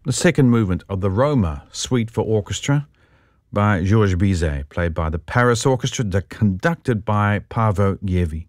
the second movement of the Roma Suite for Orchestra by Georges Bizet, played by the Paris Orchestra, conducted by Paavo Järvi.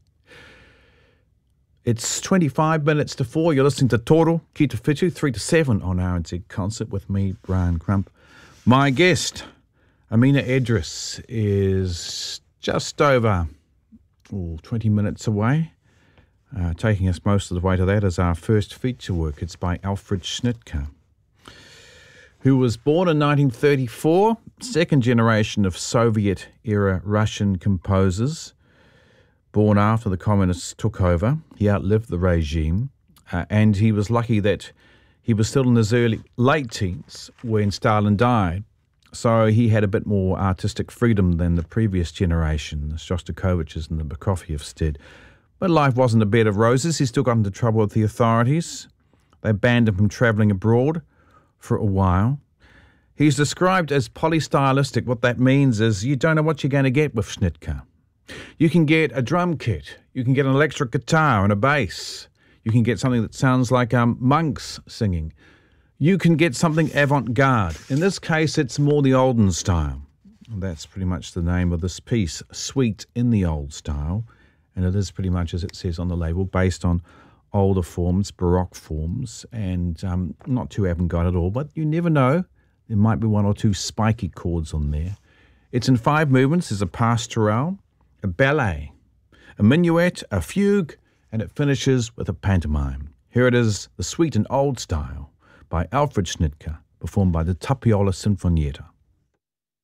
It's 25 minutes to 4. You're listening to Toro Ki Te Whitu, 3 to 7 on RNZ Concert with me, Brian Crump. My guest, Amina Edris, is just over 20 minutes away. Taking us most of the way to that is our first feature work. It's by Alfred Schnittke, who was born in 1934, second generation of Soviet-era Russian composers, born after the communists took over. He outlived the regime, and he was lucky that he was still in his late teens when Stalin died. So he had a bit more artistic freedom than the previous generation, the Shostakoviches and the Prokofievs did. But life wasn't a bed of roses. He still got into trouble with the authorities. They banned him from travelling abroad for a while. He's described as polystylistic. What that means is you don't know what you're going to get with Schnittke. You can get a drum kit. You can get an electric guitar and a bass. You can get something that sounds like monks singing. You can get something avant-garde. In this case, it's more the olden style. And that's pretty much the name of this piece, Suite in the Old Style. And it is pretty much, as it says on the label, based on older forms, Baroque forms, and not too avant-garde at all. But you never know. There might be one or two spiky chords on there. It's in 5 movements. There's a pastoral, a ballet, a minuet, a fugue, and it finishes with a pantomime. Here it is, the Suite in Old Style by Alfred Schnittke, performed by the Tapiola Sinfonietta.